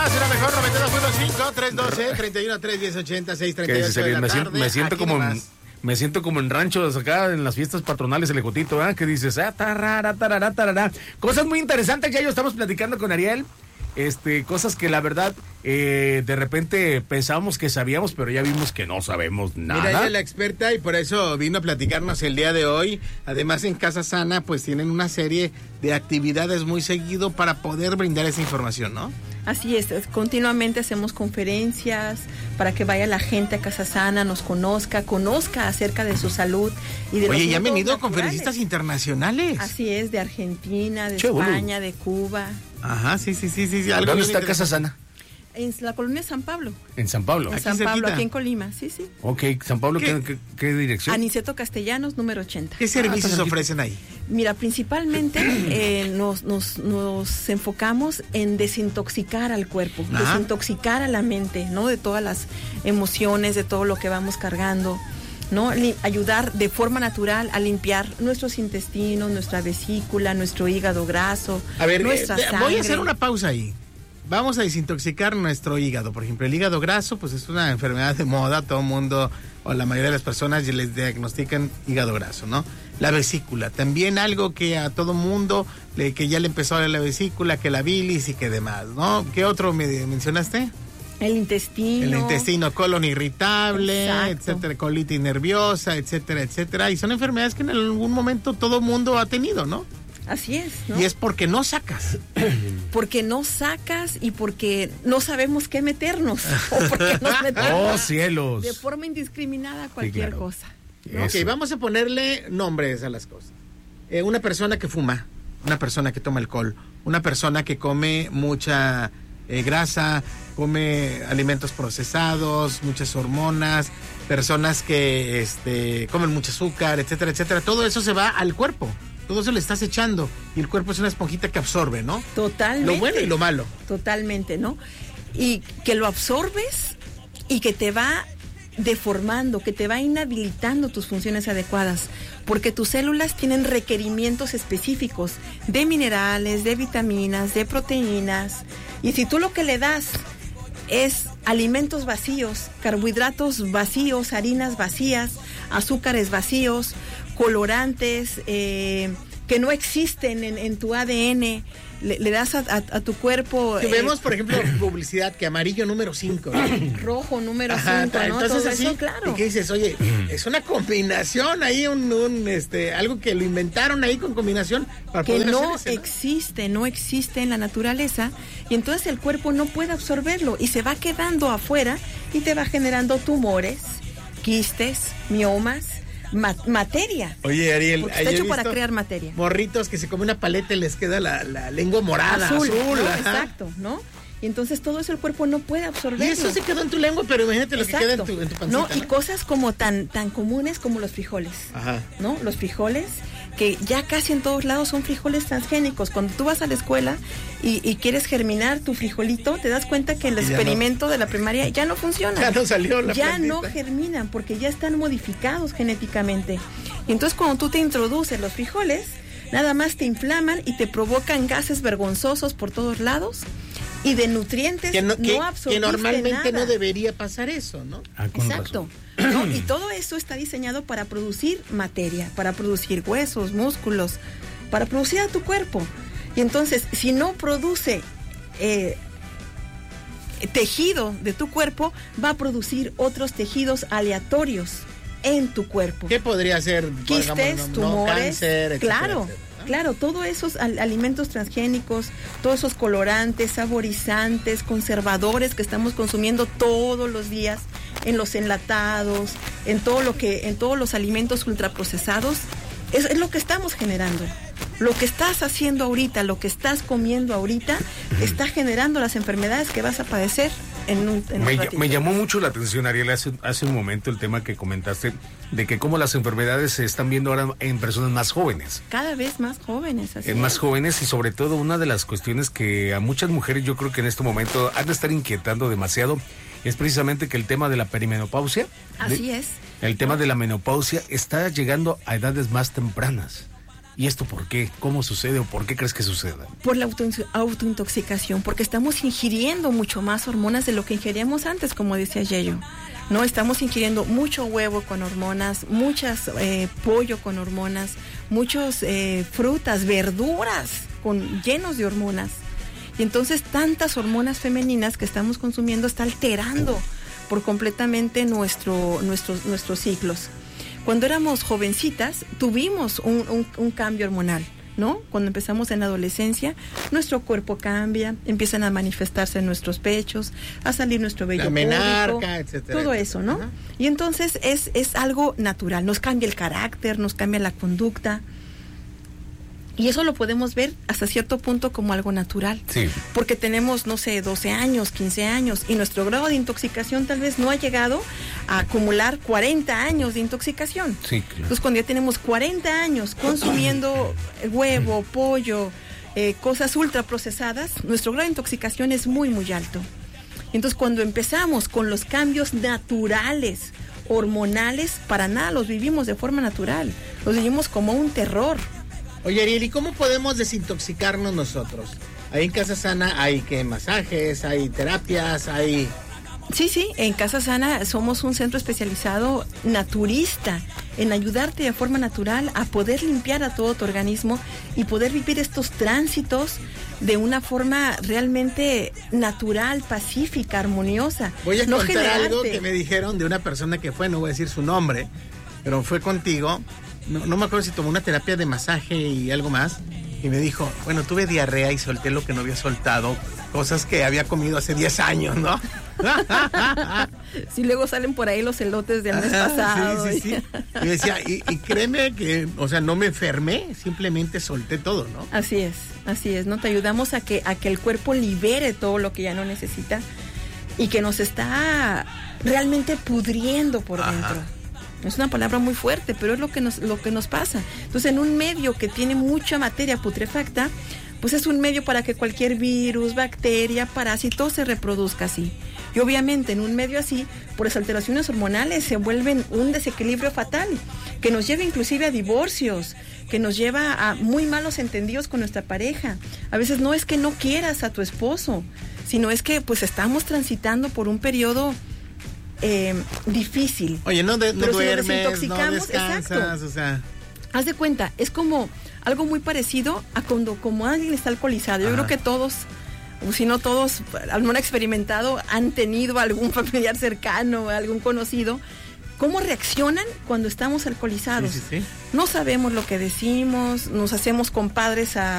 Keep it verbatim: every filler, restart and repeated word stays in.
será mejor, noventa y dos punto cinco, trescientos doce, treinta y uno, tres, diez, ochenta, seis, treinta y ocho de la me, tarde. siento, me siento Aquí como nomás. en, me siento como en ranchos acá en las fiestas patronales, el ejotito, ¿eh? Que dices, ah, tarara, tarara, tarara. Cosas muy interesantes, ya yo estamos platicando con Ariel. Este, cosas que la verdad eh, de repente pensábamos que sabíamos, pero ya vimos que no sabemos nada. Mira, ella es la experta y por eso vino a platicarnos el día de hoy. Además, en Casa Sana, pues tienen una serie de actividades muy seguido para poder brindar esa información, ¿no? Así es, continuamente hacemos conferencias para que vaya la gente a Casa Sana, nos conozca, conozca acerca de su salud y de Oye, los ya han métodos venido naturales. conferencistas internacionales. Así es, de Argentina, de Che, España, boludo. de Cuba. Ajá, sí, sí, sí, sí. sí, algo ¿Dónde bien está Casa interesante. Sana? En la colonia San Pablo. En San Pablo. En Aquí San Pablo, cerquita. aquí en Colima, sí, sí. Ok, San Pablo, ¿qué, qué, qué dirección? Aniceto Castellanos, número ochenta. ¿Qué servicios Ah, está ofrecen ahí? Mira, principalmente eh, nos, nos, nos enfocamos en desintoxicar al cuerpo, Ajá. desintoxicar a la mente, ¿no? De todas las emociones, de todo lo que vamos cargando, ¿no? Li- ayudar de forma natural a limpiar nuestros intestinos, nuestra vesícula, nuestro hígado graso, A ver, nuestra eh, sangre. voy a hacer una pausa ahí. Vamos a desintoxicar nuestro hígado. Por ejemplo, el hígado graso, pues es una enfermedad de moda. Todo el mundo, o la mayoría de las personas, ya les diagnostican hígado graso, ¿no? La vesícula, también algo que a todo mundo, le, que ya le empezó a ver la vesícula, que la bilis y que demás, ¿no? ¿Qué otro me mencionaste? El intestino. El intestino, colon irritable, Exacto. etcétera, colitis nerviosa, etcétera, etcétera. Y son enfermedades que en algún momento todo mundo ha tenido, ¿no? Así es, ¿no? Y es porque no sacas. Porque no sacas y porque no sabemos qué meternos. O porque nos metemos ¡Oh, cielos! de forma indiscriminada a cualquier claro. cosa. Ok, Eso. vamos a ponerle nombres a las cosas. Eh, una persona que fuma, una persona que toma alcohol, una persona que come mucha eh, grasa, come alimentos procesados, muchas hormonas, personas que este, comen mucho azúcar, etcétera, etcétera. Todo eso se va al cuerpo. Todo eso le estás echando y el cuerpo es una esponjita que absorbe, ¿no? Totalmente. Lo bueno y lo malo. Totalmente, ¿no? Y que lo absorbes y que te va deformando, que te va inhabilitando tus funciones adecuadas, porque tus células tienen requerimientos específicos de minerales, de vitaminas, de proteínas, y si tú lo que le das es alimentos vacíos, carbohidratos vacíos, harinas vacías, azúcares vacíos, colorantes eh, que no existen en, en tu A D N, le, le das a, a, a tu cuerpo Que eh, vemos, por ejemplo, publicidad que amarillo número cinco. rojo número Ajá, cinco, ¿no? entonces Todo así, eso, claro. y que dices, oye, es una combinación ahí, un, un este, algo que lo inventaron ahí con combinación para Que poder no hacer ese, ¿no? existe, no existe en la naturaleza, y entonces el cuerpo no puede absorberlo y se va quedando afuera y te va generando tumores, quistes, miomas, ma- materia. Oye, Ariel, Porque ahí está he hecho para visto crear materia. morritos que se comen una paleta y les queda la, la lengua morada, azul, azul, ¿no? ajá. Exacto, ¿no? Y entonces todo eso el cuerpo no puede absorberlo. Y eso se quedó en tu lengua, pero imagínate lo Exacto. que queda en tu, en tu pancita, no, y cosas como tan, tan comunes como los frijoles. Ajá. ¿No? Los frijoles, que ya casi en todos lados son frijoles transgénicos. Cuando tú vas a la escuela y, y quieres germinar tu frijolito, te das cuenta que el Y ya experimento de la primaria ya no funciona. Ya no salió la Ya plantita. no germinan porque ya están modificados genéticamente. Y entonces cuando tú te introduces los frijoles, nada más te inflaman y te provocan gases vergonzosos por todos lados y de nutrientes Que, no, que, no absorbiste que normalmente nada. no debería pasar eso, ¿no? Ah, con Exacto. razón. ¿No? Y todo eso está diseñado para producir materia, para producir huesos, músculos, para producir a tu cuerpo. Y entonces, si no produce eh, tejido de tu cuerpo, va a producir otros tejidos aleatorios en tu cuerpo. ¿Qué podría ser? Quistes, Digamos, no- no, tumores, cáncer, etcétera, claro, etcétera, ¿no? claro, todos esos al- alimentos transgénicos, todos esos colorantes, saborizantes, conservadores que estamos consumiendo todos los días en los enlatados, en todo lo que, en todos los alimentos ultraprocesados, es, es lo que estamos generando. Lo que estás haciendo ahorita, lo que estás comiendo ahorita, está generando las enfermedades que vas a padecer en un, en un Me, ratito. me llamó mucho la atención, Ariel, hace, hace un momento el tema que comentaste de que cómo las enfermedades se están viendo ahora en personas más jóvenes. Cada vez más jóvenes. Así En más es. jóvenes y sobre todo una de las cuestiones que a muchas mujeres yo creo que en este momento han de estar inquietando demasiado es precisamente que el tema de la perimenopausia, Así de- es. el tema de la menopausia está llegando a edades más tempranas. ¿Y esto por qué? ¿Cómo sucede o por qué crees que suceda? Por la auto, autointoxicación, porque estamos ingiriendo mucho más hormonas de lo que ingeríamos antes, como decía Yeyo. No, estamos ingiriendo mucho huevo con hormonas, muchas eh, pollo con hormonas, muchos eh, frutas, verduras con llenos de hormonas. Y entonces tantas hormonas femeninas que estamos consumiendo está alterando por completamente nuestro, nuestros, nuestros ciclos. Cuando éramos jovencitas tuvimos un, un, un cambio hormonal, ¿no? Cuando empezamos en la adolescencia, nuestro cuerpo cambia, empiezan a manifestarse nuestros pechos, a salir nuestro vello la menarca, etcétera, todo etcétera. eso, ¿no? Ajá. Y entonces es, es algo natural, nos cambia el carácter, nos cambia la conducta. Y eso lo podemos ver hasta cierto punto como algo natural. Sí. Porque tenemos, no sé, doce años, quince años, y nuestro grado de intoxicación tal vez no ha llegado a acumular cuarenta años de intoxicación. Sí, claro. Entonces, cuando ya tenemos cuarenta años consumiendo huevo, pollo, eh, cosas ultraprocesadas, nuestro grado de intoxicación es muy, muy alto. Entonces, cuando empezamos con los cambios naturales, hormonales, para nada los vivimos de forma natural. Los vivimos como un terror. Oye, Ariel, ¿y cómo podemos desintoxicarnos nosotros? Ahí en Casa Sana hay que masajes, hay terapias, hay... Sí, sí, en Casa Sana somos un centro especializado naturista en ayudarte de forma natural a poder limpiar a todo tu organismo y poder vivir estos tránsitos de una forma realmente natural, pacífica, armoniosa. Voy a no contar generarte. algo que me dijeron de una persona que fue, no voy a decir su nombre, pero fue contigo. No, no me acuerdo si tomó una terapia de masaje y algo más. Y me dijo, bueno, tuve diarrea y solté lo que no había soltado. Cosas que había comido hace diez años, ¿no? Sí, luego salen por ahí los elotes del mes pasado. Sí, sí, sí. Y decía, y, y créeme que, o sea, no me enfermé, simplemente solté todo, ¿no? Así es, así es, ¿no? Te ayudamos a que, a que el cuerpo libere todo lo que ya no necesita y que nos está realmente pudriendo por Ajá. dentro. Es una palabra muy fuerte, pero es lo que nos, lo que nos pasa. Entonces, en un medio que tiene mucha materia putrefacta, pues es un medio para que cualquier virus, bacteria, parásito se reproduzca así. Y obviamente en un medio así, por las alteraciones hormonales se vuelven un desequilibrio fatal, que nos lleva inclusive a divorcios, que nos lleva a muy malos entendidos con nuestra pareja. A veces no es que no quieras a tu esposo, sino es que pues estamos transitando por un periodo Eh, difícil. Oye, no, de, no Pero si nos duermes, no desintoxicamos, descansas, exacto. o sea... Haz de cuenta, es como algo muy parecido a cuando como alguien está alcoholizado. Yo Ajá. creo que todos, o si no todos, algún experimentado, han tenido algún familiar cercano, algún conocido. ¿Cómo reaccionan cuando estamos alcoholizados? Sí, sí, sí. No sabemos lo que decimos, nos hacemos compadres a